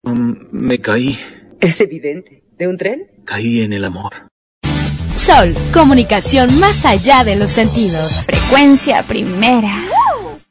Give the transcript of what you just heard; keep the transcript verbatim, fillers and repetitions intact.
Um, me caí. Es evidente. ¿De un tren? Caí en el amor. Sol, comunicación más allá de los sentidos. Frecuencia primera.